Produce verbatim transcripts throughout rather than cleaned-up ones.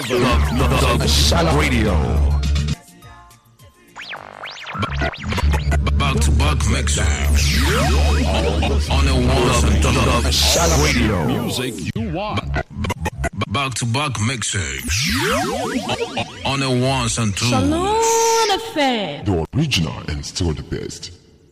Shalom Radio. Back to back mixing on the ones and twos. Shalom Radio. Music you want. Back to back mixing on the ones and twos. Shalom Affair. The original and still the best.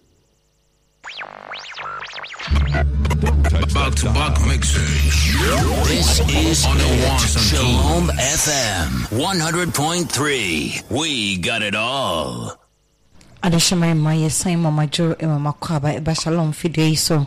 Back to back mixing. This is on the ones and Shalom twos. F M one hundred point three. We got it all. Adeshama ma yesan mama jo e mama kwaba e ba Shalom fidie so.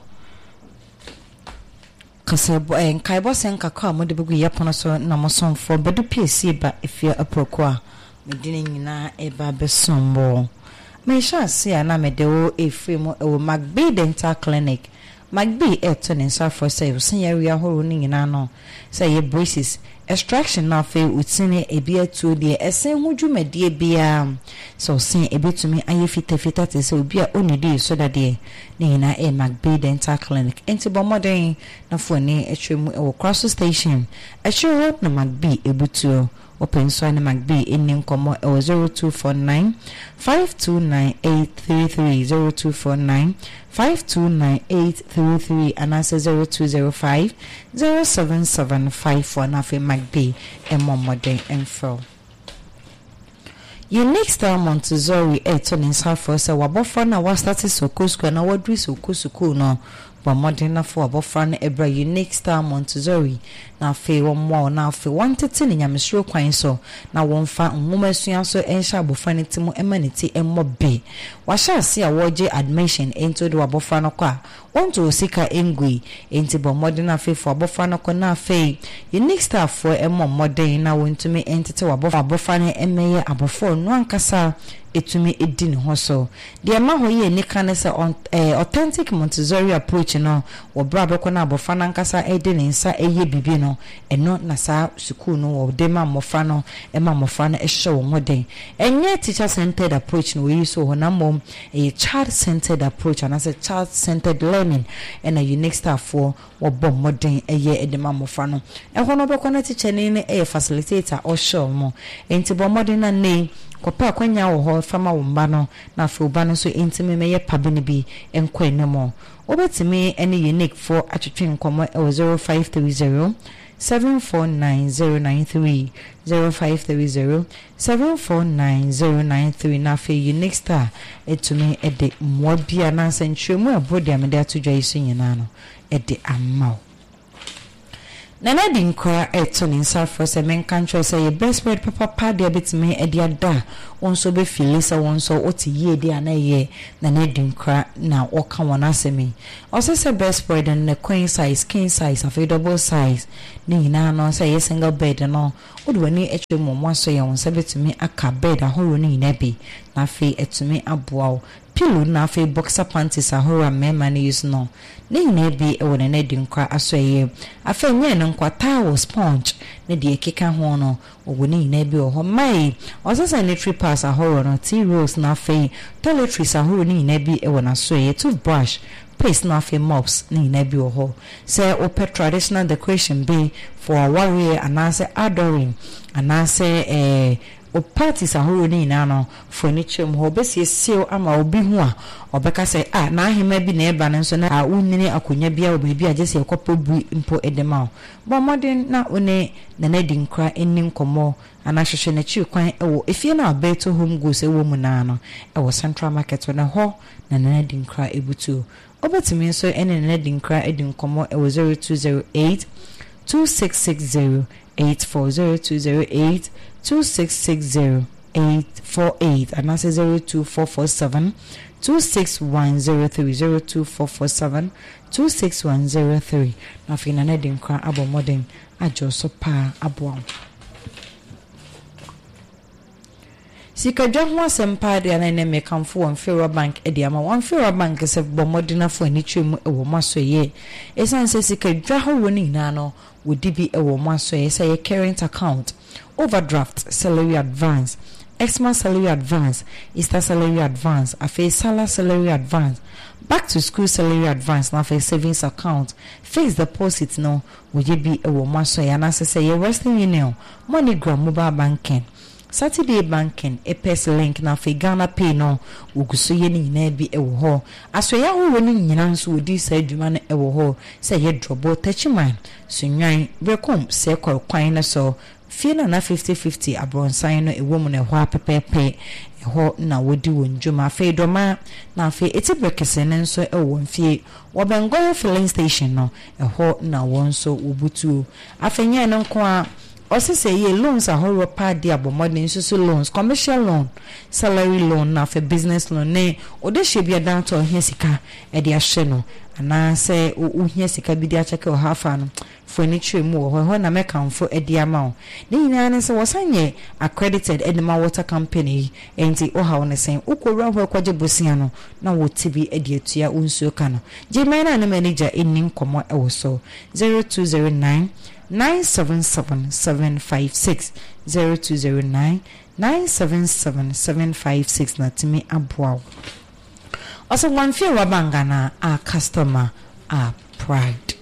Kase bo en kai bo sen kakwa mo de begu yapono so na mo sonfo bedu pc ba efia aproko a medine nyina e ba besombo. Me sha se ana me de o efri mo e wo Magbe Dental Clinic. Magbe eto ne nsa for say usin area horo ni nyina no say ye braces extraction na fe utine ebi atu de esen hu dwumade bia so sin ebetumi aye fita fita te say obi a onidi so that de ni nyina e Magbe Dental Clinic enti bo modern na fo ni etwemu e wo cross station e chiro na Magbe ebutu open so na Magbe eni nkomo e zero two four nine five two nine eight three three zero two four nine five two nine eight three three and answer zero two zero five zero seven seven five four na fe Magbe e momode enfro. Unique Star Montessori eto ni nsa for say wabofra na wa start sokosko na wadri sokosko no but modern na for abofra na ebra Unique Star Montessori na fe wo mo na fe wantete ni nyamesro kwan so na wonfa nwoma asua so ensha abofra ne timo emaniti emmobe wa sha se a woje admission into the abofra no kwa onto sika engui enti bo modern na fe for abofra no kwa na fe Unique Star for emmo modern na wontumi entete wabofra abofra ne emeye abofra no ankasa etumi edin ho so de ma ho ye ni kan se authentic Montessori approach no wo bra be ko na abofra na ankasa edin nsa eye bibi no eno na sa school no wo de ma mofra no e ma mofra no e hye wo moden enye teacher centered approach no we use ho na mom a child centered approach and as a child centered learning and a Unique Star for wo bom moden eye e de ma mofra no e ho no be ko na teacher ni ne e facilitator o show mo enti bom moden na nei kopa kwanya wo ho fama wo mba no na fe oba no so intime meye pabene bi enko enemo obetime ene Unique for atwetwe nkomo e zero five three zero seven four nine zero nine three zero five three zero seven four nine zero nine three na fe Unique Star etumi ede mwabia na sentwemu abodi amede atodwa isu nyina no ede amaw Nana dinkwa eto ni nsa for se men kancho say best word papa pa de betime e dia da wonso be feel say wonso oti ye de anaye nana dinkwa na oka wona asemi also say best word and the queen size king size available size ni nyina no say single bed no odwani etwe momwa so ye wonso betime aka bed ahoro ni nyina bi na fe etumi aboa pillow na fe boxer panties ahoro mema ni use no ni nyina bi e wona na dinkwa aso ye afa nye no nkwa towel sponge ne de keka ho no ogoni nyina bi oho mai also sanitary pads ahoro no tea rolls na fe toiletries ahoro ni nyina bi e wona so ye toothbrush paste na fe mops ni nyina bi oho say open traditional decoration be for a warrior anase adoring anase eh o parties ahoro ni na no furniture mo obesie seal ama obi hu a obeka say ah na ahema bi na eba nso na a unni akonya bia obi a jese ekopo bu mpo edema bo modern na one na na dinkra eni nkomo ana hwehwe na chi kwan ewo efie na abeto home goods ewo mu na no ewo Central Market na ho na na dinkra ebutu obetimi nso ene na dinkra edinkomo ewo zero two zero eight two six six zero eight four zero two zero eight two six six zero eight four eight and that's zero two four four seven two six one zero three zero two four four seven two six one zero three na fina na dinkra abo modern ajo so pa abo Sika jwa sempa de na ne mekamfo won Federal Bank e de ama won Federal Bank se bo modern afo ani twemu e wo maso ye esan se sika jwa ho woni na no wodi bi e wo maso ye say current account overdraft salary advance Xmas salary advance, Easter salary advance, afe Salah salary advance, back to school salary advance, na afe savings account, fixed deposit no, would you be a woman so ya na say your Western Union, MoneyGram mobile banking, Saturday banking, a pes link na afe Ghana Pay no, uguso ye ni na bi e wo ho. Aso ya wo ni nyina so odi sa adwuma na e wo ho, say ye drobo tachiman, so nwan brekom se kwa kwan na so fie na na fifty fifty abronsan no ewo mu na ho apepepe ho na wodi wonjuma fe doma na fe eti brekese ne nso e wo mfie wo bengoye filling station no e ho na won so obutu afenye no nko a osese ye loans ahoro pa di abomodin so loans, commercial loan, salary loan na fe business loan ne ode hye dan to hia sika e de ahye no ana se o hia sika bi di acheke o hafa no furniture mu ho ho na mekanfo e di ama o ne nyina ne se wosanye accredited Edema Water Company enti o ha won sen ukowura ho kwaje bosia no na wotibi e di atua unsuo ka no jemana na manager enin komo e wo so zero two zero nine nine seven seven seven five six zero two zero nine nine seven seven seven five six na timi aboa. Also one fear wabangana our customer our pride.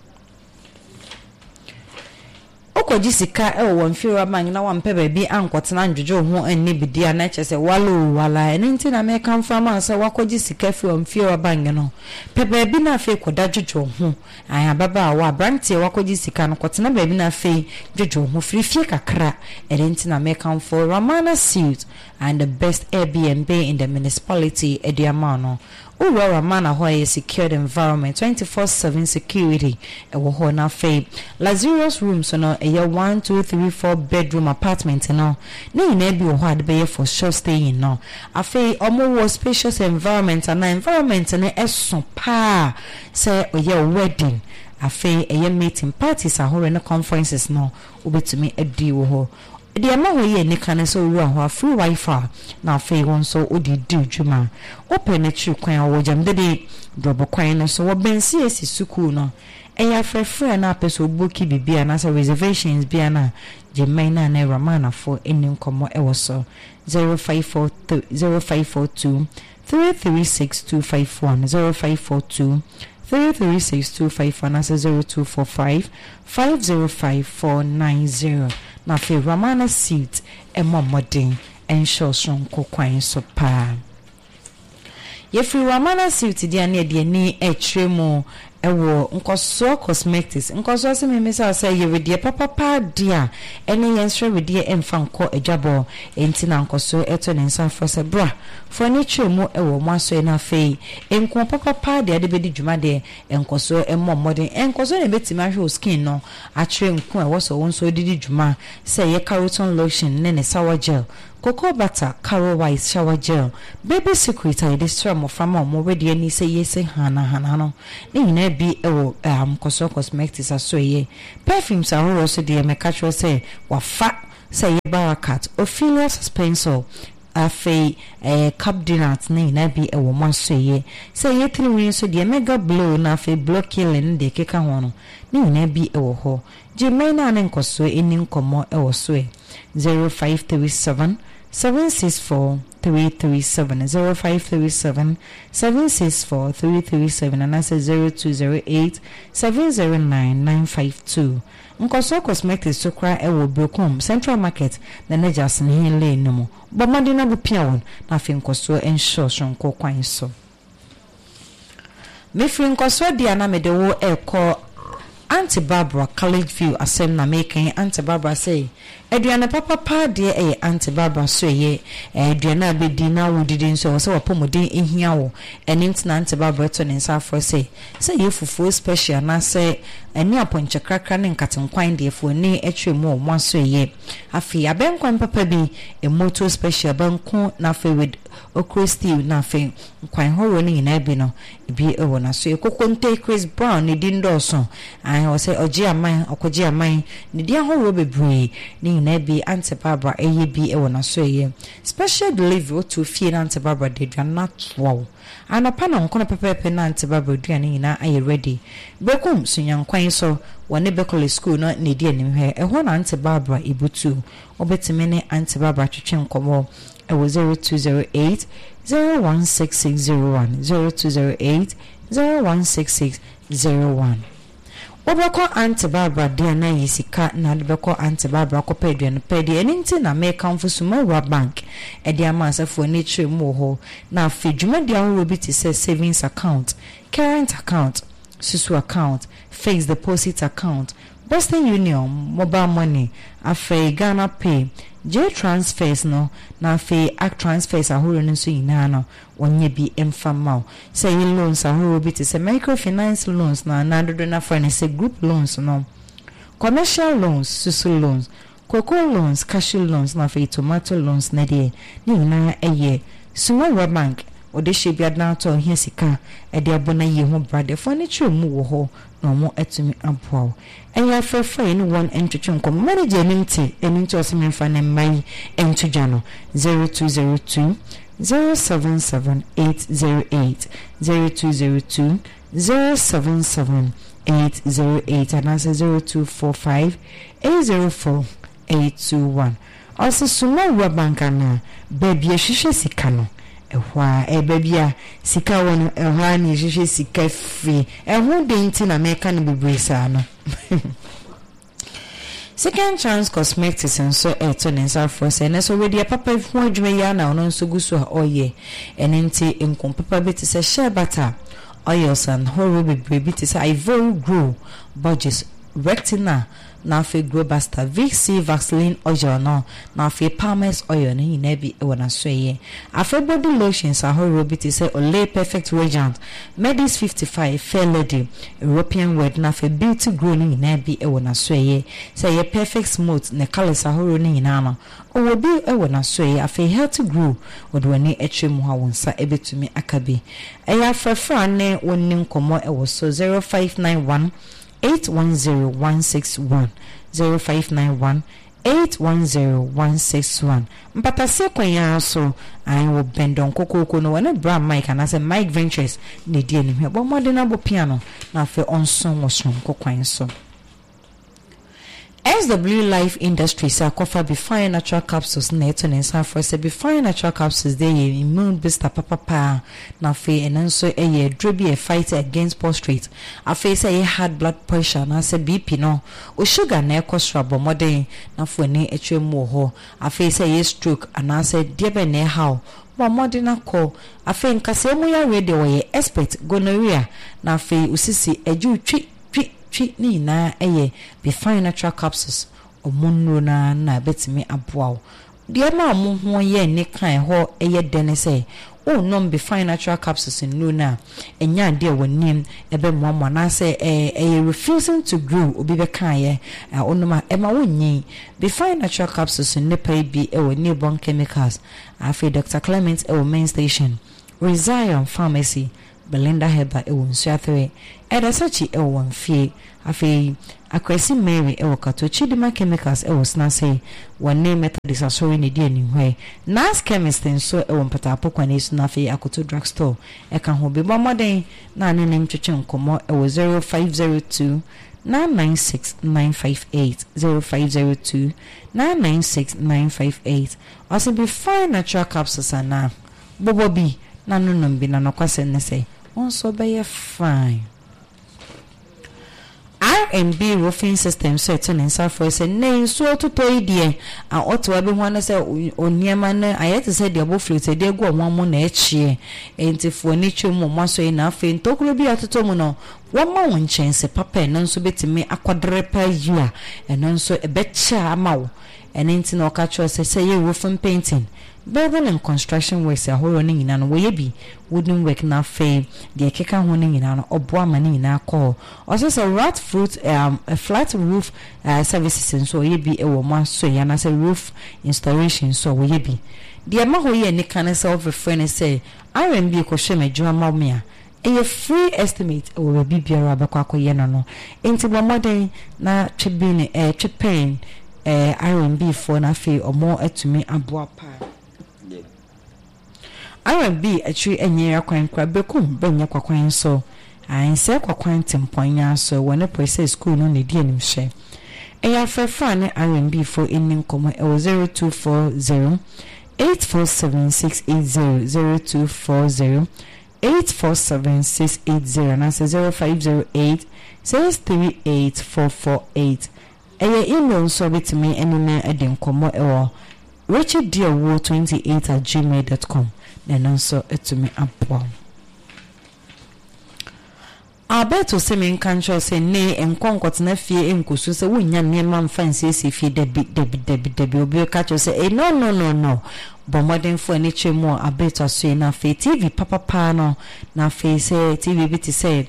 Okoji sika e one fear wabang na one pebe bi ankotena njojo ho anni bidia na chese walo wala enti na me kan fama se wakoji sika fi one fear wabang no pebe bi na fe koda jojo ho aya baba wa brantie wakoji sika no kotena be bi na fe jojo ho free fie kakra enti na me kan for Ramana Suite and the best Airbnb in the municipality Ediamano. Ura Ramana Hoye secured environment, twenty-four seven security. Ewo ho na fe luxurious rooms no a year one, two, three, four bedroom apartment no. Ne na bi ho ade be for short stay in no. Afe omo wo spacious environment and environment ne eson pa say oye wedding. Afe eye meeting parties ahore no conferences no obetumi edi wo ho. The amount we ne kan so ru free Wi-Fi na fe won so odi di dwuma open na chi kwan wo jam de drobo kwan no so wo bensi esi suku no eya frefre na peso boki bibia na so reservations bia na je maina na Ramana for enim komo e wo so zero five four two three three six two five one zero five four two three three six two five one as zero two four five five zero five four nine zero. Na fe Ramana Suite e momodin ensure sonko kwan so pa. Ye free Ramana Suite dia ne de ni etremu ewo nkoso cosmetics nkoso se me mesa say ye we de papa pa dia ene yensre we de emfa nko adwabo enti na nkoso eto ne nsa for se bra furniture mu ewo maso na fe enko papa pa dia de bedi dwuma de nkoso emmo modern nkoso ne betima hwe skin no atre nko ewo so won so didi dwuma say ye carotone lotion ne ne sour gel, cocoa butter, Caro White shower gel, baby secret I destroy mo from mo ready any say yes hana hana no ni na bi ewo um koso cosmetics asoye perfumes are also dey me catch say wa fa say Barakat Ophelia Suspensor afi eh cup dinner ni na bi ewo mo asoye say ye three win so dey mega blow na afi block killing dey keka ho no ni na bi ewo ho jemena na nkoso eni nkomo ewo so e zero five three seven seven six four three three seven zero five three seven seven six four three three seven and that's zero two zero eight seven zero nine nine five two. Nkoso cosmetics so cry ewo Brokom Central Market na nejas ne lane no mo but madina bu pia won na fe nkoso ensure sonko kwan so me free nkoso dia na me de wo eko Auntie Barbara College View asem na making Auntie Barbara say Adriana papa pa de e Auntie Barbara so ye Adriana be di na wo didin so so apomodin ehia wo enim na Auntie Barbara to ne nsa for say say ye fufu special na say eni aponche krakra ne nkatenkwan de fo ni etwemu o mo so ye afi abenkwan papa bi e moto special banko na fe with okro steel na fe nkwan horo ni na bi no bi e wo na so ekokonte Chris Brown ni di ndoso an o say oji aman okoji aman ni di horo bebre ni na bi Auntie Barbara eye bi e wo na so ye special delivery to fie na Auntie Barbara de dwa na wow anopa na nkono pepepe na Auntie Barbara dua ni na aye ready bekum sunyankwan so wone bekole school no ne die nim he ehwo na Auntie Barbara Ibutu obetime ne Auntie Barbara twetwe nkomo e wo zero two zero eight zero one six six zero one zero two zero eight zero one six six zero one. Obeko Auntie Barbara de na yisika na debeko Auntie Barbara ko pedwe no pedi eninti na me kamfo Sumawura Bank e de amasafo ni tire mu ho na afedwuma de ahoro bi ti say savings account, current account, susu account, fixed deposit account, Western Union, mobile money, afe Ghana Pay, J transfers no na afe act transfers ahoro nso ina no onye bi emfamao say loans ahoro bi ti say microfinance loans na na dodo na for say group loans no commercial loans susu loans cocoa loans cashew loans na afe tomato loans na de ni na eye Sumawura Bank ode shebia na to hia sika e de abona ye ho brother furniture mu wo ho no mo etumi ampo eya frefa ni one entry nkom manager nimti eninti osime fa na mai entujano no zero two zero two zero seven seven eight zero eight zero two zero two zero seven seven eight zero eight and answer zero two four five eight zero four eight two one. Also Sumawura Bank na baby shishe sika no ehwa e babia sika won ehwa ni hwehwe sika fi ehwo de nti na meka no bebresa no. Second Chance Cosmetics and so eto nensa for say na so we dia papa fu adwuma ya na ono nso gusu a oye enenti enkom papa beti say share butter oils and horo bebre beti say Ivory Grow budget Rectina na fe grow basta Vixi Vaseline oil no na fe Palmer's oil no ina bi e wona so ye afa body lotions ahoro biti say Olay Perfect Radiant Medis fifty-five Fair Lady European Red na fe Beauty Grow no ina bi e wona so ye say ye Perfect Smooth ne colors ahoro no ina no o bi e wona so ye afa Healthy Grow odwani etwem ha wonsa ebetumi akabi e ya frafra ne wonni nkomo e wo so zero five nine one eight one zero one six one zero five nine one eight one zero one six one. Mpata se kwanya so I will bend on kokoko no wana bra Mike and I say Mike Ventures ne die ni hwe bo modena bo piano na fe onson wosom kokwan so. S W Life Industries are cover be fine natural capsules net and sa for say be fine natural capsules they immune booster papa pa na fe and so a ye drobi a fight against prostrate a face a high blood pressure na say B P no o sugar na cholesterol bo modern na for ne etwem ho a face a stroke and I say diabe na how wa modern call a fe nkase mu ya ready we expert gonorrhea na fe usisi eju twi twi ni na eye be fine natural capsules omunno na na betimi aboa de ma mo ho ye ne kan ho eye dene say o no be fine natural capsules no na enya de wonim ebe mo mo na say eh eh refusing to grow obi be kan ye onoma e ma wonyi be fine natural capsules ne pay bi e woni bon chemicals afi Doctor Clement e wo main station Rezion Pharmacy Belinda Heba e won suathwe Eda sachi e won fie afi Akwesi Mary e wakato Chidima Chemicals e wosna say one name Methodist asori ne die ni hwe Nas Chemist nso e won pata apokwa ne su na afi Akoto Drugstore e kan ho be bomoden na ne nem twetwe nkomo e wo zero five zero two nine nine six nine five eight zero five zero two nine nine six nine five eight also be fine natural capsules na bobobi na nunum bi na nokwase ne say also be fine. R and B roofing system certain in South for say nay so to toy dear and ought to be one say oniama na ayet say the above flute dey go one mo na echie enti for nicho mo maso ina fe ntokuro bi atoto mo no one ma won chance papa na nso betimi akwadre pa yua eno nso ebecha amawo enti na okacho say say roofing painting building and construction works a whole running in an way be wooden work na fame the keka honing in an obwa money in our call also a rat fruit um a flat roof uh, services and so ye be a woman so yana say roof installation so we be the amaho ye ni can self referring say R and B ko sheme juma mia a free estimate will be biara bakwa ye no no enti bo modern na twebine eh twepen eh R and B for na fe or more etumi aboa pa R and B actually enye akwan kwa bekum benya kwakwan so I say kwa kwantim ponya so when a process school no ne di anim hye eya frefa ne R and B for inni nkomo e zero two four zero eight four seven six eight zero zero two four zero eight four seven six eight zero and that's zero five zero eight six three eight four four eight. Eya email so bit me enime edi nkomo e Richard Dearwo twenty-eight at gmail dot com. Then also to me up. Alberto Semin Cancho say nay and conquer na fear in Kusu say we yan near man fancy si fi debi debi debi debi obi catch say eh no no no no but modern for nature more Alberto say na fe T V papa pa no na fe say T V bit say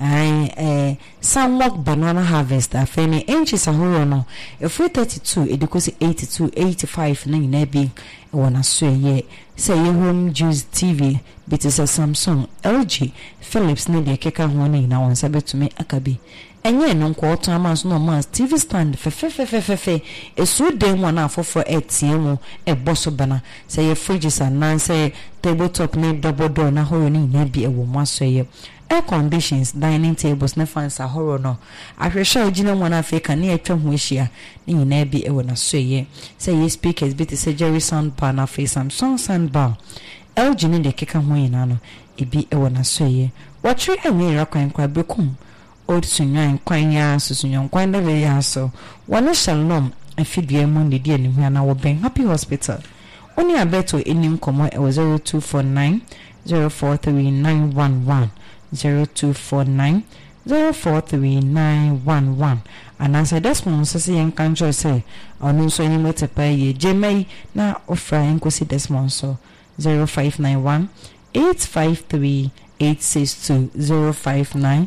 I eh Samwalk banana harvest afe ni inches ahoro no if we thirty-two e dey say eighty-two eighty-five na na bi e wona so ye say your home juice T V bit is a Samsung L G Philips ne de keka ho na ina won sabe to me akabi enye no nko oto amas no mas T V stand fe fe fe fe fe fe esu den one afofo etiem e boso bana say your fridges and nan say tabletop ne double door na horo ni na bi e wo mo so ye air conditions dining tables na fans ahoro no ahwehwe ogina one Africa na etwa ho ehia ni na bi e wo na so ye say your speakers bit say Jerry sound bar na face Samsung sound bar L G ne de keka ho ina no ebi e wo na so ye watwe enwe rakwan kwa bekum old sunyan kwan ya susunyan kwan da be ya so wona shalom afidie mu ne die ne hua na wo ben Happy Hospital oni abeto enim komo e zero two four nine zero four three nine one one zero two four nine zero four three nine one one and as I just want to say yen kanjo say onu so ni metepa ye jemai na ofra enkosi desmond so zero five nine one eight five three eight six two zero five nine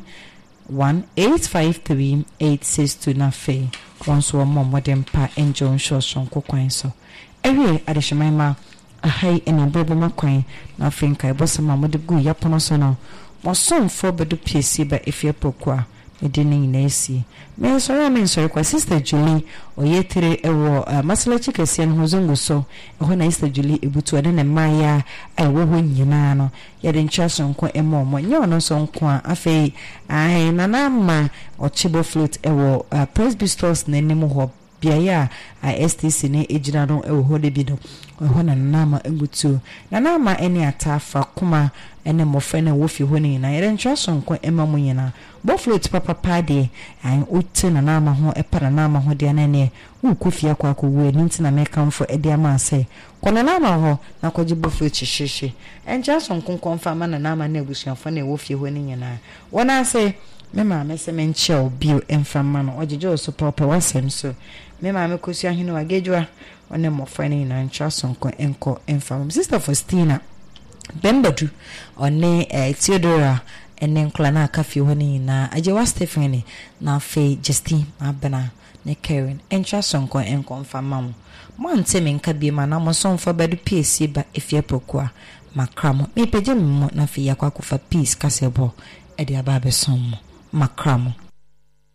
one eight five three eight six two na fe once one more modern pa enjo show son kokwan so ewe adeshemaima ahai eni bobo makwan na finka ebosama mode gu yapono so no mo son for bedu P C ba efie pokwa medini na esi me sorry me sorry kwa sister Julie oyetere ewo uh, masala chikese no hozongo so eho na sister Julie ebutu ade na maya ewo ho nyina no ye de nchaso nko emo mo nye ono so nko afei ai na na ma ochibo float ewo uh, Presby stores na nemu ho biaya a S T C ne ejina no ewo ho de bi do eho na na ma ebutu na na ma eni atafa kuma ene mofre na wo fi ho ni na ye de nchaso nko ema mo nyina bo float papa pa de an uti na na ma ho e para na ma ho de na ne wo kofia kwa ko wo ni ntina me kamfo e de ama se kona na ma ho na kwaji bo float hihye enja so nkon konfama na na ma na ebusuafo na wo fi ho ni nyina wona se me ma me se me nchel bio enfama no ojeje so papa wasem so me ma me kosi ahinu agejwa one mofre ni na ncha so nkon enko enfama sister Faustina Bembadu one eh, Theodora ene nkla na kafi ho ni na ajewa Stephanie na fe Justine abena ne Karen encha sonko enkonfa mam mo ante me nka bi ma na mo sonfa bedu P C ba efie pokwa makramo me peje mo na fe yakwa kufa peace kasebo e dia ba be som makramo